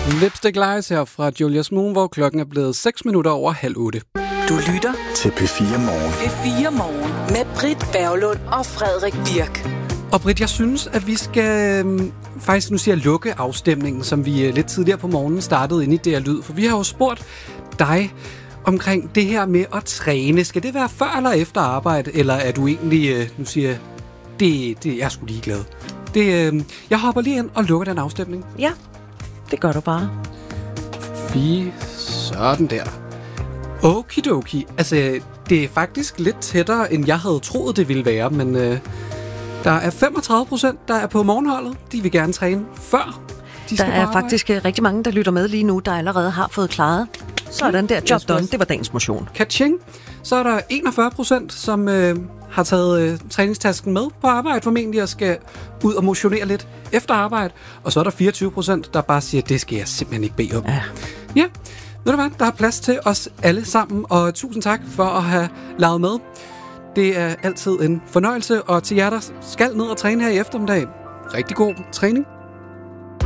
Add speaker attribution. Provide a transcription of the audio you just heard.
Speaker 1: Lipstick Lies her fra Julius Moon, hvor klokken er blevet 6 minutter over 7:30.
Speaker 2: Du lytter
Speaker 3: til P4 Morgen.
Speaker 2: P4 Morgen med Britt Berglund og Frederik Birk.
Speaker 1: Og Britt, jeg synes, at vi skal faktisk nu siger lukke afstemningen, som vi lidt tidligere på morgenen startede ind i det her lyd. For vi har jo spurgt dig omkring det her med at træne. Skal det være før eller efter arbejde? Eller er du egentlig, nu siger det jeg er sgu ligeglad. Jeg hopper lige ind og lukker den afstemning.
Speaker 4: Ja, det gør du bare.
Speaker 1: Sådan der. Okidoki. Altså, det er faktisk lidt tættere, end jeg havde troet, det ville være, men der er 35%, der er på morgenholdet. De vil gerne træne før de skal
Speaker 4: Der er faktisk rigtig mange, der lytter med lige nu, der allerede har fået klaret. Sådan der, job done. Det var dagens motion.
Speaker 1: Kaching. Så er der 41%, som har taget træningstasken med på arbejde formentlig og skal ud og motionere lidt efter arbejde. Og så er der 24%, der bare siger, det skal jeg simpelthen ikke bede om. Ja. Ved du hvad, der er plads til os alle sammen, og tusind tak for at have lavet med. Det er altid en fornøjelse, og til jer, der skal ned og træne her i eftermiddag, rigtig god træning.